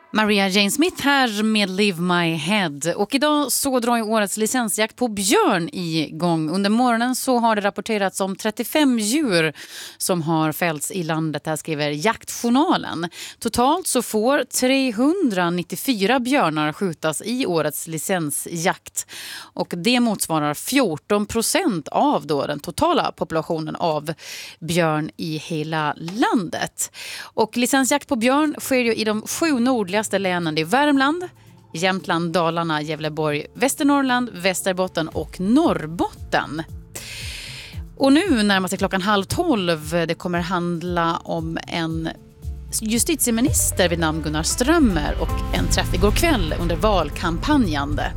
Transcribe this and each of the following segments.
Maria Jane Smith här med Live My Head. Och idag så drar ju årets licensjakt på björn igång. Under morgonen så har det rapporterats om 35 djur som har fällts i landet. Här skriver Jaktjournalen. Totalt så får 394 björnar skjutas i årets licensjakt. Och det motsvarar 14% av då den totala populationen av björn i hela landet. Och licensjakt på björn sker ju i de 7 nordligaste länen. Det är Värmland, Jämtland, Dalarna, Gävleborg, Västernorrland, Västerbotten och Norrbotten. Och nu närmar sig 11:30. Det kommer handla om en justitieminister vid namn Gunnar Strömmer och en träff igår kväll under valkampanjande.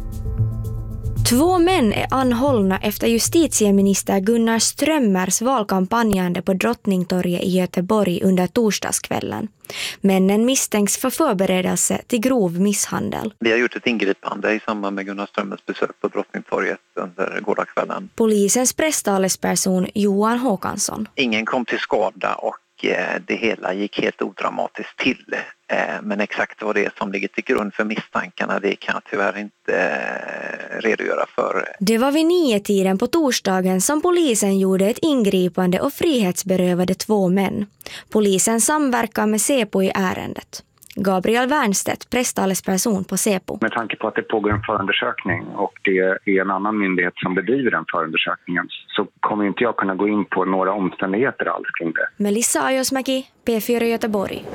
2 män är anhållna efter justitieminister Gunnar Strömmers valkampanjande på Drottningtorget i Göteborg under torsdagskvällen. Männen misstänks för förberedelse till grov misshandel. Vi har gjort ett ingripande i samband med Gunnar Strömmers besök på Drottningtorget under gårdagskvällen. Polisens presstalesperson Johan Håkansson. Ingen kom till skada och det hela gick helt odramatiskt till. Men exakt vad det är som ligger till grund för misstankarna, det kan jag tyvärr inte redogöra för. Det var vid 9-tiden på torsdagen som polisen gjorde ett ingripande och frihetsberövade 2 män. Polisen samverkar med Säpo i ärendet. Gabriel Wernstedt, presstalesperson på Säpo. Med tanke på att det pågår en förundersökning och det är en annan myndighet som bedriver den förundersökningen så kommer inte jag kunna gå in på några omständigheter alls kring det. Melissa Ajosmäki, P4 Göteborg.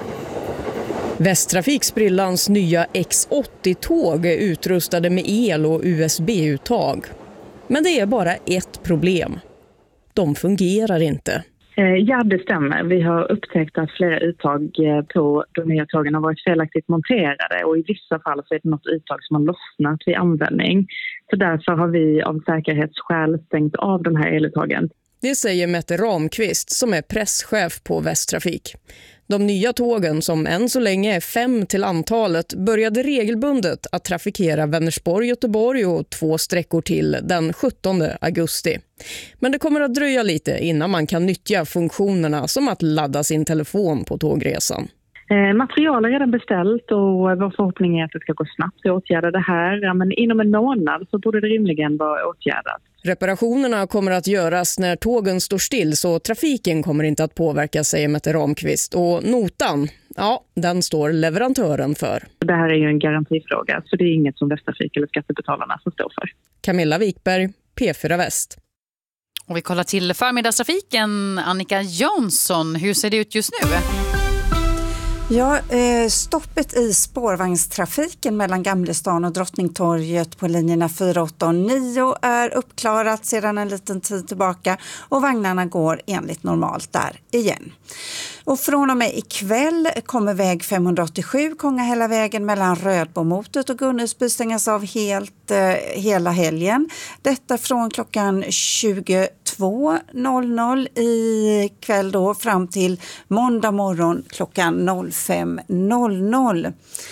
Västtrafiks Brillans nya X80-tåg är utrustade med el- och USB-uttag. Men det är bara ett problem. De fungerar inte. Ja, det stämmer. Vi har upptäckt att flera uttag på de nya tågen har varit felaktigt monterade och i vissa fall så är det något uttag som har lossnat vid användning. Så därför har vi av säkerhetsskäl stängt av de här eluttagen. Det säger Mette Ramqvist som är presschef på Västtrafik. De nya tågen, som än så länge är 5 till antalet, började regelbundet att trafikera Vänersborg-Göteborg och 2 sträckor till den 17 augusti. Men det kommer att dröja lite innan man kan nyttja funktionerna som att ladda sin telefon på tågresan. Material är redan beställt och vår förhoppning är att det ska gå snabbt att åtgärda det här. Ja, men inom en månad så borde det rimligen vara åtgärdat. Reparationerna kommer att göras när tågen står still så trafiken kommer inte att påverkas, säger Mette Ramqvist. Och notan, ja, den står leverantören för. Det här är ju en garantifråga så det är inget som Västtrafik eller skattebetalarna som står för. Camilla Wikberg, P4 Väst. Och vi kollar till förmiddagstrafiken. Annika Jansson, hur ser det ut just nu? Ja, stoppet i spårvagnstrafiken mellan Gamlestan och Drottningtorget på linjerna 4, 8 och 9 är uppklarat sedan en liten tid tillbaka och vagnarna går enligt normalt där igen. Och från och med ikväll kommer väg 587 Kongahällavägen mellan Rödbomotet och Gunnesby stängas av hela helgen. Detta från klockan 22.00 i kväll då fram till måndag morgon klockan 05.00.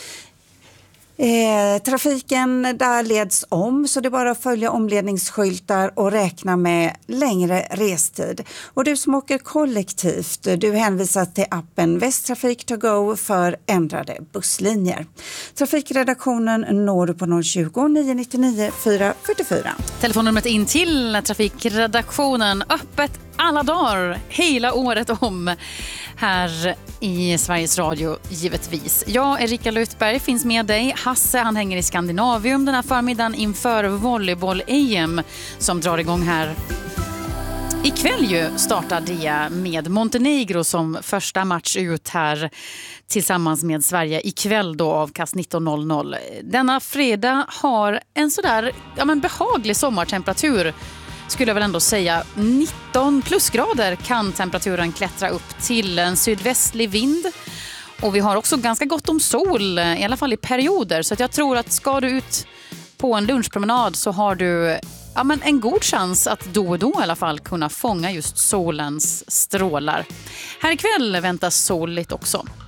Trafiken där leds om så det är bara att följa omledningsskyltar och räkna med längre restid. Och du som åker kollektivt, du hänvisar till appen Västtrafik to go för ändrade busslinjer. Trafikredaktionen når du på 020 999 444. Telefonnumret in till trafikredaktionen öppet alla dagar, hela året om här i Sveriges Radio givetvis. Jag, Erika Lutberg, finns med dig. Hasse, han hänger i Skandinavium den här förmiddagen inför volleyboll-EM som drar igång här. Ikväll ju startar det med Montenegro som första match ut här tillsammans med Sverige. Ikväll då avkast 19.00. Denna fredag har en sådär behaglig sommartemperatur. Skulle jag väl ändå säga 19 plusgrader kan temperaturen klättra upp till en sydvästlig vind. Och vi har också ganska gott om sol, i alla fall i perioder. Så att jag tror att ska du ut på en lunchpromenad så har du en god chans att då och då i alla fall kunna fånga just solens strålar. Här ikväll väntas soligt också.